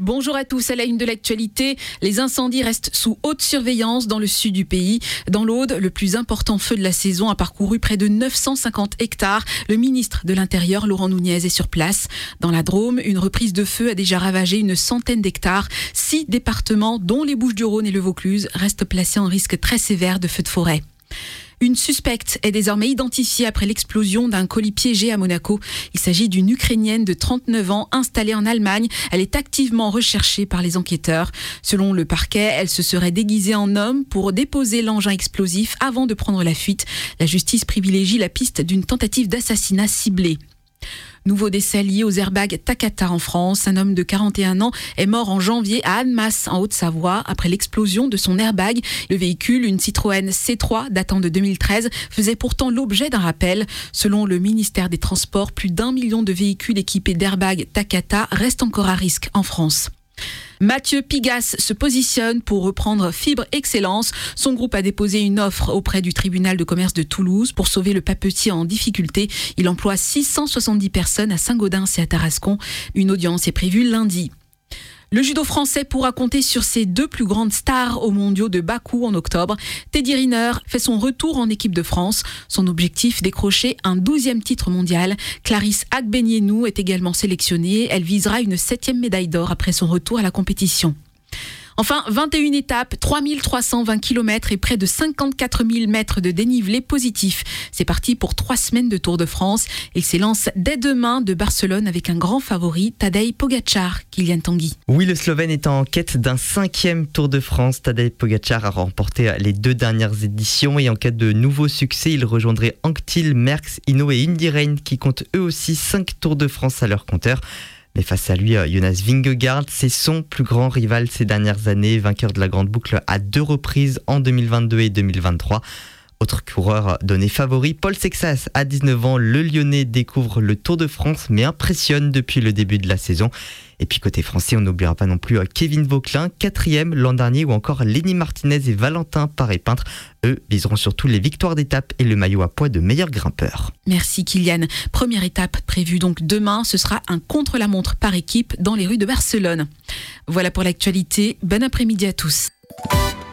Bonjour à tous, à la une de l'actualité. Les incendies restent sous haute surveillance dans le sud du pays. Dans l'Aude, le plus important feu de la saison a parcouru près de 950 hectares. Le ministre de l'Intérieur, Laurent Nunez, est sur place. Dans la Drôme, une reprise de feu a déjà ravagé une centaine d'hectares. 6 départements, dont les Bouches-du-Rhône et le Vaucluse, restent placés en risque très sévère de feux de forêt. Une suspecte est désormais identifiée après l'explosion d'un colis piégé à Monaco. Il s'agit d'une Ukrainienne de 39 ans installée en Allemagne. Elle est activement recherchée par les enquêteurs. Selon le parquet, elle se serait déguisée en homme pour déposer l'engin explosif avant de prendre la fuite. La justice privilégie la piste d'une tentative d'assassinat ciblée. Nouveau décès lié aux airbags Takata en France. Un homme de 41 ans est mort en janvier à Annemasse, en Haute-Savoie, après l'explosion de son airbag. Le véhicule, une Citroën C3 datant de 2013, faisait pourtant l'objet d'un rappel. Selon le ministère des Transports, plus d'1 million de véhicules équipés d'airbags Takata restent encore à risque en France. Mathieu Pigasse se positionne pour reprendre Fibre Excellence. Son groupe a déposé une offre auprès du tribunal de commerce de Toulouse pour sauver le papetier en difficulté. Il emploie 670 personnes à Saint-Gaudens et à Tarascon. Une audience est prévue lundi. Le judo français pourra compter sur ses 2 plus grandes stars aux mondiaux de Bakou en octobre. Teddy Riner fait son retour en équipe de France. Son objectif, décrocher un 12e titre mondial. Clarisse Agbenienou est également sélectionnée. Elle visera une 7e médaille d'or après son retour à la compétition. Enfin, 21 étapes, 3320 km et près de 54 000 mètres de dénivelé positif. C'est parti pour 3 semaines de Tour de France. Il s'élance dès demain de Barcelone avec un grand favori, Tadej Pogačar, Kylian Tanguy. Oui, le Slovène est en quête d'un 5e Tour de France. Tadej Pogačar a remporté les 2 dernières éditions et en cas de nouveau succès, il rejoindrait Anctil, Merckx, Hinault et Indirain qui comptent eux aussi 5 Tours de France à leur compteur. Mais face à lui, Jonas Vingegaard, c'est son plus grand rival ces dernières années, vainqueur de la Grande Boucle à 2 reprises en 2022 et 2023. Autre coureur donné favori, Paul Sexas, à 19 ans, le Lyonnais découvre le Tour de France mais impressionne depuis le début de la saison. Et puis côté français, on n'oubliera pas non plus Kevin Vauquelin, 4e l'an dernier, ou encore Lenny Martinez et Valentin Paré-Peintre. Eux viseront surtout les victoires d'étape et le maillot à poids de meilleur grimpeur. Merci Kylian. Première étape prévue donc demain, ce sera un contre-la-montre par équipe dans les rues de Barcelone. Voilà pour l'actualité. Bon après-midi à tous.